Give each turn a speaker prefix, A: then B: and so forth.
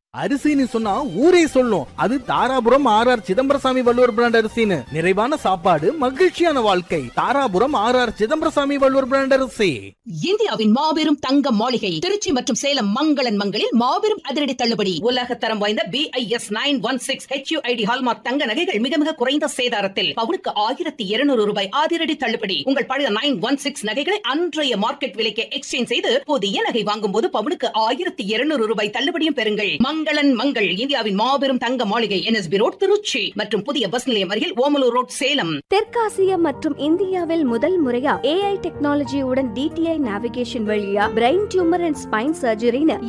A: அரிசின்னு சொன்னா ஊரே சொல்லும். அது தாராபுரம் ஆர்.ஆர். சிதம்பரசாமி வள்ளுவர் பிராண்ட் அரிசின்னு. நிறைவான சாப்பாடு, மகிழ்ச்சியான வாழ்க்கை. தாராபுரம் ஆர்.ஆர். சிதம்பரசாமி வள்ளுவர் பிராண்ட் அரிசி.
B: இந்தியாவின் மாபெரும் தங்க மாளிகை திருச்சி மற்றும் சேலம் மங்களன் மங்களில் மாபெரும் அதிரடி தள்ளுபடி. உலக தரம் வாய்ந்த BIS 916 HUID ஹால்மார்க் தங்க நகைகள் மிக மிக குறைந்த சேதாரத்தில் பவுனுக்கு 1200 ரூபாய் அதிரடி தள்ளுபடி. உங்கள் பழைய 916 நகைகளை அன்றைய மார்க்கெட் விலைக்கு எக்ஸ்சேஞ்ச் செய்து புதிய நகை வாங்கும் போது பவுனுக்கு 1200 ரூபாய் தள்ளுபடியும் பெறுங்கள். மங்களன் மங்கள் இந்தியாவின் மாபெரும் தங்க மாளிகை NSB ரோட் திருச்சி மற்றும் புதிய பஸ் நிலையம் அருகில் ஓமலூர் ரோட் சேலம்.
C: தெற்காசியா மற்றும் இந்தியாவில் முதல் முறையா AI டெக்னாலஜியுடன் DTI நேவிகேஷன் வழியா பிரெயின் டியூமர் அண்ட் ஸ்பைன் சர்ஜரின்னு